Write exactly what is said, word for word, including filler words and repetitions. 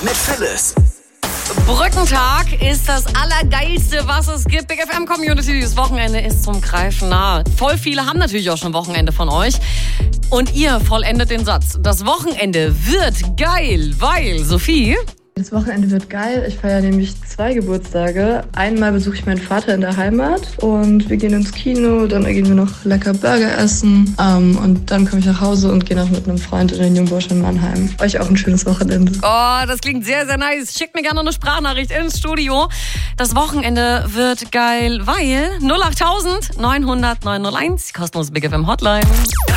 mit Phyllis. Brückentag ist das Allergeilste, was es gibt. Big F M Community, das Wochenende ist zum Greifen nah. Voll viele haben natürlich auch schon Wochenende von euch. Und ihr vollendet den Satz. Das Wochenende wird geil, weil, Sophie... Das Wochenende wird geil. Ich feiere nämlich zwei Geburtstage. Einmal besuche ich meinen Vater in der Heimat und wir gehen ins Kino, dann gehen wir noch lecker Burger essen ähm, und dann komme ich nach Hause und gehe noch mit einem Freund in den Jungbusch in Mannheim. Euch auch ein schönes Wochenende. Oh, das klingt sehr, sehr nice. Schickt mir gerne eine Sprachnachricht ins Studio. Das Wochenende wird geil, weil null acht neunhundert neunhunderт neunhunderteins, kostenlos Big F M Hotline.